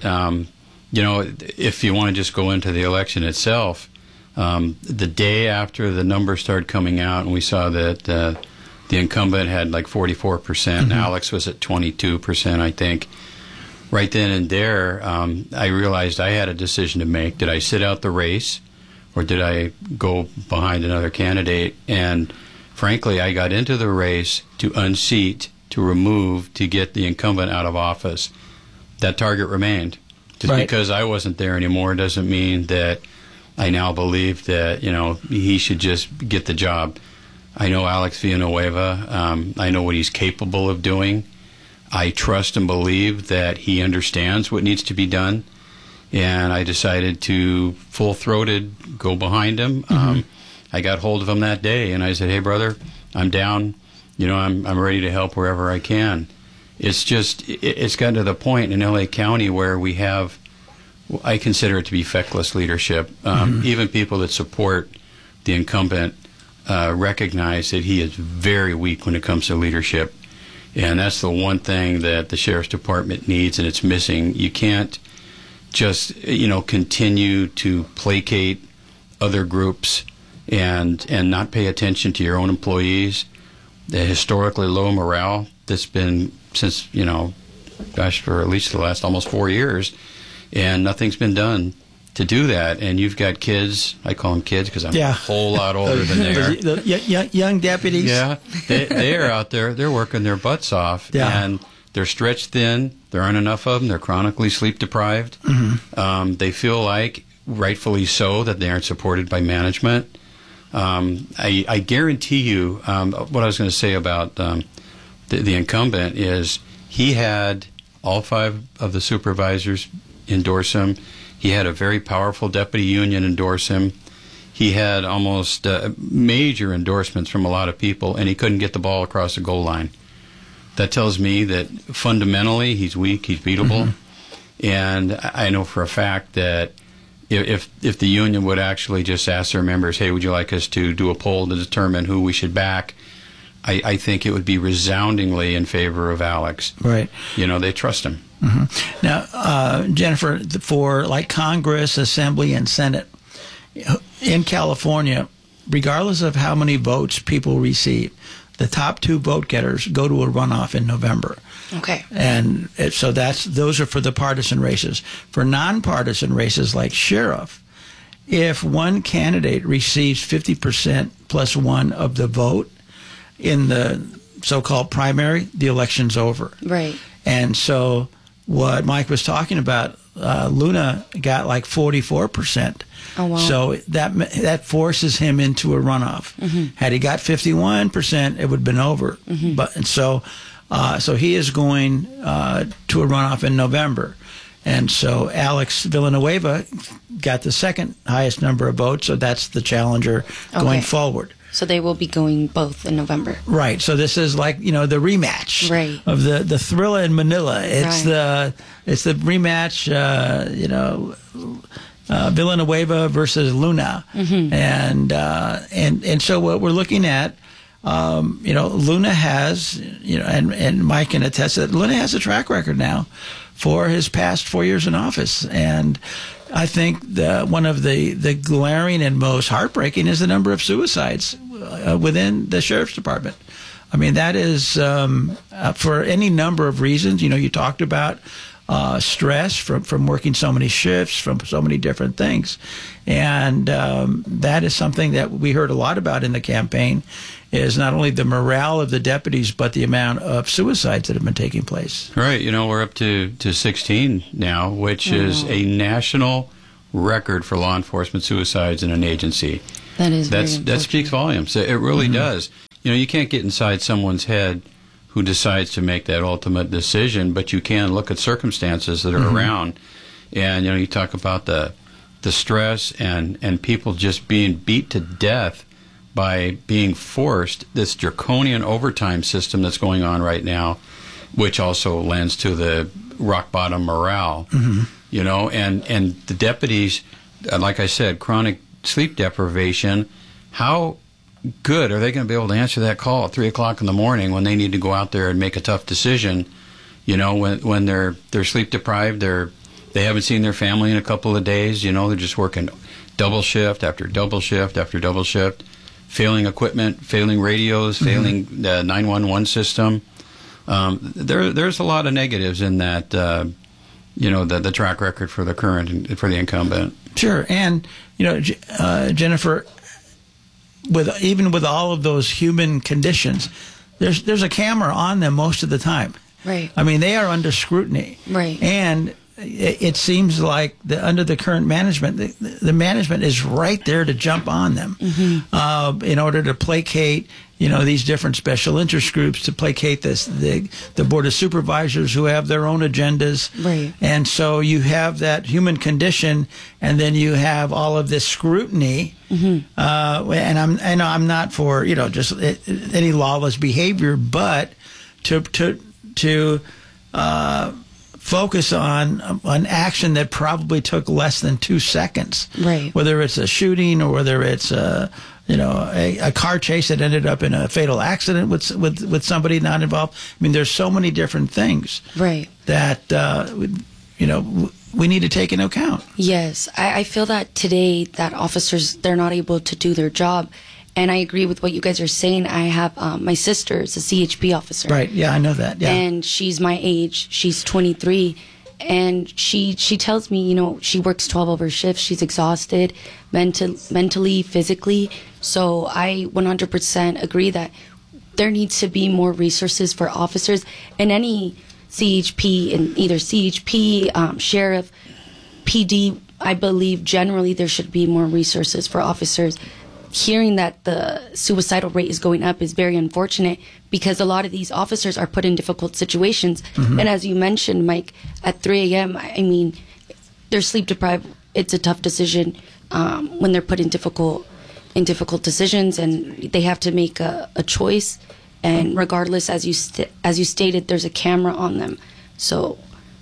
if you want to just go into the election itself, the day after the numbers started coming out and we saw that the incumbent had like 44%, and Alex was at 22%, I think. Right then and there, I realized I had a decision to make. Did I sit out the race, or did I go behind another candidate? And frankly, I got into the race to unseat, to remove, to get the incumbent out of office. That target remained. Just because I wasn't there anymore doesn't mean that I now believe that, he should just get the job. I know Alex Villanueva. I know what he's capable of doing. I trust and believe that he understands what needs to be done. And I decided to full-throated go behind him. I got hold of him that day, and I said, hey, brother, I'm down. I'm ready to help wherever I can. It's gotten to the point in LA County where we have, I consider it to be feckless leadership. Even people that support the incumbent recognize that he is very weak when it comes to leadership. And that's the one thing that the Sheriff's Department needs, and it's missing. You can't just, continue to placate other groups and not pay attention to your own employees. The historically low morale that's been since, for at least the last almost 4 years, and nothing's been done to do that. And you've got kids, I call them kids because I'm a whole lot older than they are. Young deputies. Yeah, they are out there, they're working their butts off, and they're stretched thin, there aren't enough of them, they're chronically sleep deprived. They feel like, rightfully so, that they aren't supported by management. I guarantee you, what I was going to say about the incumbent is he had all 5 of the supervisors endorse him. He had a very powerful deputy union endorse him. He had almost major endorsements from a lot of people, and he couldn't get the ball across the goal line. That tells me that fundamentally he's weak, he's beatable. And I know for a fact that if the union would actually just ask their members, hey, would you like us to do a poll to determine who we should back, I think it would be resoundingly in favor of Alex. Right. They trust him. Now, Jennifer, for like Congress, Assembly, and Senate in California, regardless of how many votes people receive, the top 2 vote getters go to a runoff in November. Okay. And so those are for the partisan races. For nonpartisan races like sheriff, if one candidate receives 50% plus 1 of the vote in the so-called primary, the election's over. Right. And so what Mike was talking about, Luna got like 44%. Oh, wow. So that forces him into a runoff. Had he got 51%, it would have been over. So he is going to a runoff in November. And so Alex Villanueva got the second highest number of votes, so that's the challenger going forward. So they will be going both in November. Right. So this is like, the rematch of the Thrilla in Manila. It's the rematch, Villanueva versus Luna. And so what we're looking at, Luna has, and Mike can attest that Luna has a track record now for his past 4 years in office. And I think one of the glaring and most heartbreaking is the number of suicides within the Sheriff's Department. I mean, that is for any number of reasons. You talked about stress from working so many shifts, from so many different things. And that is something that we heard a lot about in the campaign, is not only the morale of the deputies, but the amount of suicides that have been taking place. Right. We're up to 16 now, which is a national record for law enforcement suicides in an agency. That speaks volumes. It really does. You can't get inside someone's head who decides to make that ultimate decision, but you can look at circumstances that are around. And, you talk about the stress and people just being beat to death by being forced, this draconian overtime system that's going on right now, which also lends to the rock bottom morale. And the deputies, like I said, chronic sleep deprivation, how good are they going to be able to answer that call at 3 o'clock in the morning when they need to go out there and make a tough decision? When they're sleep deprived, they haven't seen their family in a couple of days. They're just working double shift after double shift after double shift, failing equipment, failing radios, failing the 911 system. There's a lot of negatives in that. The track record for the current, for the incumbent. Sure, and Jennifer, even with all of those human conditions, there's a camera on them most of the time. Right. I mean, they are under scrutiny. Right. And it seems like under the current management, the management is right there to jump on them in order to placate, these different special interest groups, to placate the Board of Supervisors who have their own agendas. Right. And so you have that human condition, and then you have all of this scrutiny. And I'm not for, just any lawless behavior, but to focus on an action that probably took less than 2 seconds. Right. Whether it's a shooting or whether it's a car chase that ended up in a fatal accident with somebody not involved. I mean, there's so many different things. Right. That we need to take into account. Yes, I feel that today that officers, they're not able to do their job. And I agree with what you guys are saying. I have my sister is a CHP officer. Right. Yeah, I know that. Yeah. And she's my age. She's 23. And she tells me, she works 12-hour shifts. She's exhausted mentally, physically. So I 100% agree that there needs to be more resources for officers in any CHP, in either CHP, sheriff, PD. I believe generally there should be more resources for officers. Hearing that the suicidal rate is going up is very unfortunate, because a lot of these officers are put in difficult situations. And as you mentioned, Mike, at 3 a.m., I mean, they're sleep deprived. It's a tough decision when they're put in difficult decisions, and they have to make a choice. And regardless, as you stated, there's a camera on them. So,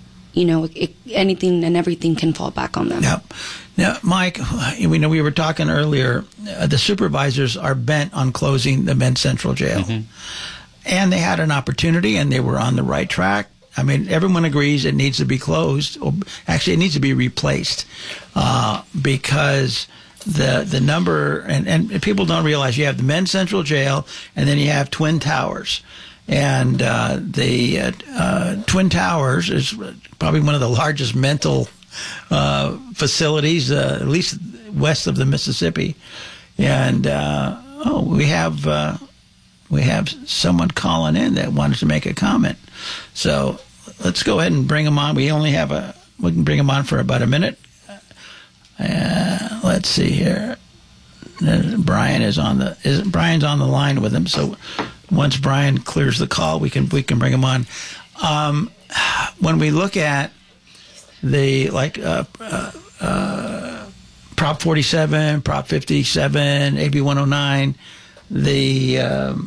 anything and everything can fall back on them. Yep. Now, Mike, we were talking earlier, the supervisors are bent on closing the men's central jail. And they had an opportunity, and they were on the right track. I mean, everyone agrees it needs to be closed. Or actually, it needs to be replaced because the number, and people don't realize you have the men's central jail, and then you have Twin Towers. And the Twin Towers is probably one of the largest mental facilities, at least west of the Mississippi. And we have someone calling in that wanted to make a comment. So let's go ahead and bring him on. We can bring him on for about a minute. Let's see here. Brian's on the line with him. So once Brian clears the call, we can bring him on. When we look at the Prop 47, Prop 57, AB 109, the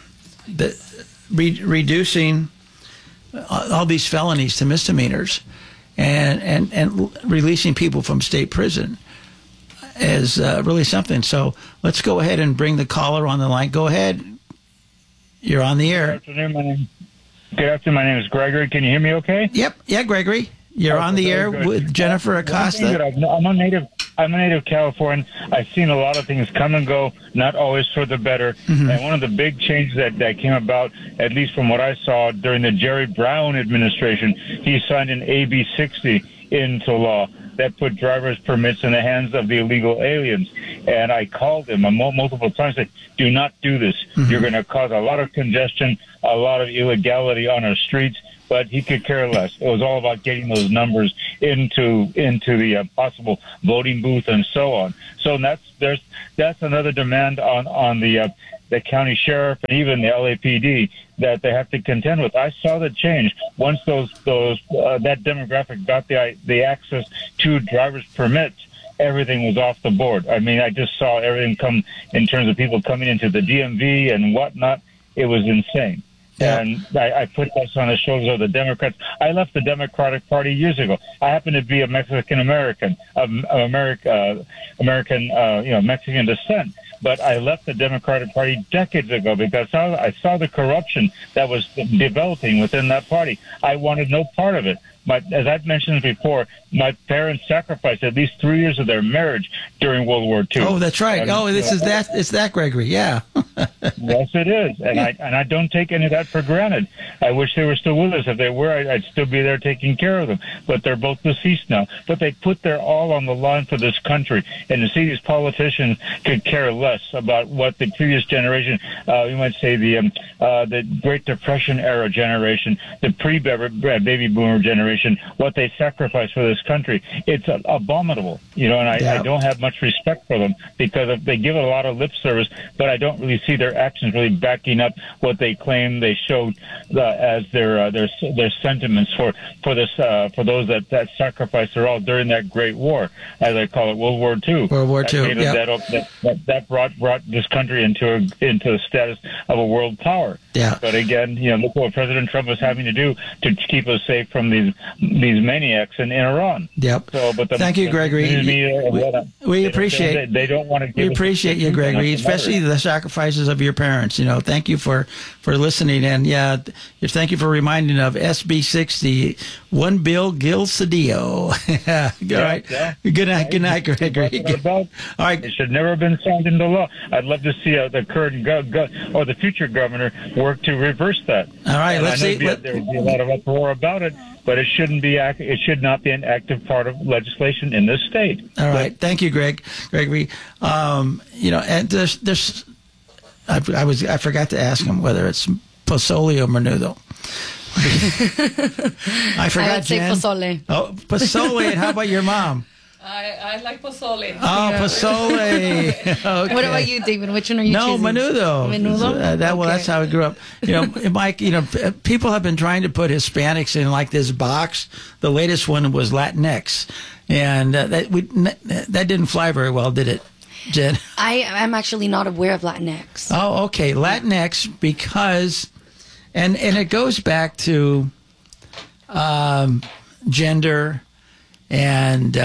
reducing all these felonies to misdemeanors and releasing people from state prison is really something. So let's go ahead and bring the caller on the line. Go ahead. You're on the air. Good afternoon. My name is Gregory. Can you hear me okay? Yep. Yeah, Gregory. You're on the air with Jennifer Acosta. I'm a native Californian. I've seen a lot of things come and go, not always for the better. Mm-hmm. And one of the big changes that came about, at least from what I saw during the Jerry Brown administration, he signed an AB 60 into law that put driver's permits in the hands of the illegal aliens. And I called him multiple times and said, do not do this. Mm-hmm. You're going to cause a lot of congestion, a lot of illegality on our streets. But he could care less. It was all about getting those numbers into the possible voting booth and so on. So that's another demand on the county sheriff and even the LAPD that they have to contend with. I saw the change once that demographic got the access to driver's permits. Everything was off the board. I mean, I just saw everything come in terms of people coming into the DMV and whatnot. It was insane. Yeah. And I put this on the shoulders of the Democrats. I left the Democratic Party years ago. I happen to be a Mexican American, Mexican descent. But I left the Democratic Party decades ago because I saw the corruption that was developing within that party. I wanted no part of it. But as I've mentioned before, my parents sacrificed at least 3 years of their marriage during World War II. Oh, that's right. And, It's that, Gregory. Yeah. Yes, it is. And I don't take any of that for granted. I wish they were still with us. If they were, I'd still be there taking care of them. But they're both deceased now. But they put their all on the line for this country. And to see these politicians could care less about what the previous generation, you might say the Great Depression era generation, the pre-baby boomer generation, what they sacrificed for this country, it's abominable, and I don't have much respect for them because they give it a lot of lip service, but I don't really see their actions really backing up what they claim they showed as their sentiments for those that sacrificed their all during that Great War, as I call it, World War II. World War II. That brought this country into the status of a world power. Yeah. But again, look what President Trump was having to do to keep us safe from these maniacs in Iran. Yep. Thank you, Gregory. We appreciate. They don't want to. We appreciate you, Gregory, especially the sacrifices of your parents. Thank you for listening, and thank you for reminding of SB 60. One Bill Gil Cedillo. All right. Yeah. Good night, Gregory. All right. It should never have been signed into law. I'd love to see the current or the future governor work to reverse that. All right. Let's see. There'd be a lot of uproar about it, but it should not be an active part of legislation in this state. All right. Thank you, Gregory. And there's I forgot to ask him whether it's Pozole or Menudo. I forgot. I would say pozole. Oh, pozole. And how about your mom? I like pozole. Oh, pozole. Okay. What about you, David? Which one are you choosing? No, Menudo. Menudo? That's how I grew up. Mike, people have been trying to put Hispanics in like this box. The latest one was Latinx. And that didn't fly very well, did it, Jen? I'm actually not aware of Latinx. Oh, okay. Latinx because, and it goes back to gender and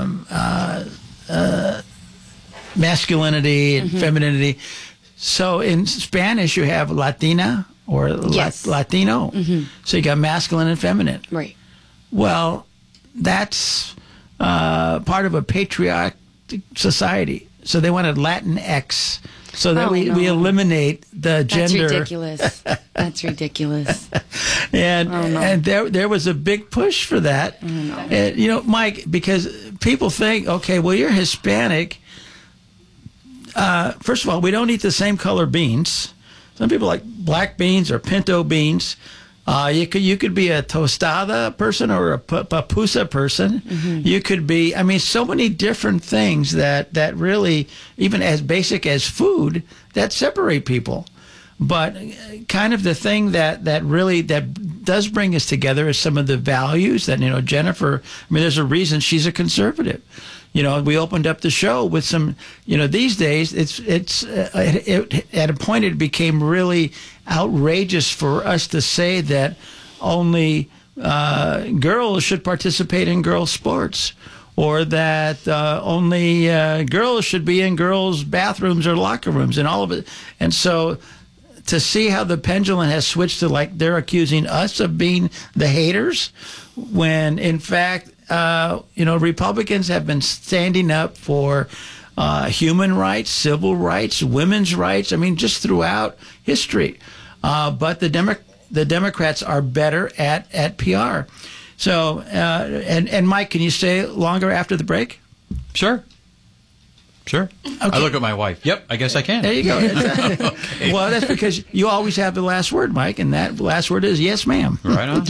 masculinity and femininity. So in Spanish, you have Latina or Latino. Mm-hmm. So you got masculine and feminine. Right. Well, that's part of a patriotic society. So they wanted Latinx so that we eliminate the gender. That's ridiculous. And there was a big push for that. And, Mike, because people think, okay, well, you're Hispanic. First of all, we don't eat the same color beans. Some people like black beans or pinto beans. You could be a tostada person or a papusa person. Mm-hmm. You could be, so many different things that really, even as basic as food, that separate people. But kind of the thing that does bring us together is some of the values that, Jennifer, there's a reason she's a conservative. We opened up the show with some, these days it's at a point it became really outrageous for us to say that only girls should participate in girls' sports, or that only girls should be in girls' bathrooms or locker rooms and all of it. And so to see how the pendulum has switched to like they're accusing us of being the haters, when in fact, Republicans have been standing up for human rights, civil rights, women's rights. I mean, just throughout history. But the Democrats are better at PR. So, and Mike, can you stay longer after the break? Sure. Okay. I look at my wife. Yep, I guess I can. There you go. Okay. Well, that's because you always have the last word, Mike, and that last word is yes, ma'am. Right on.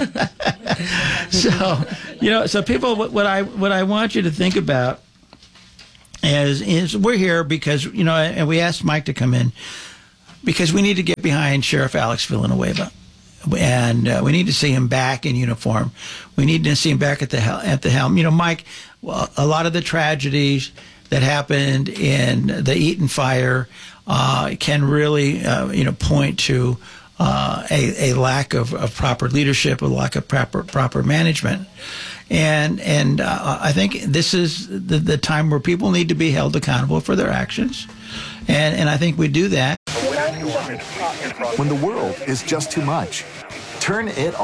So people, what I want you to think about is we're here because, and we asked Mike to come in because we need to get behind Sheriff Alex Villanueva. And we need to see him back in uniform. We need to see him back at the helm. Mike, a lot of the tragedies that happened in the Eaton fire can really, point to a lack of proper leadership, a lack of proper management. And I think this is the time where people need to be held accountable for their actions. And I think we do that. When the world is just too much, turn it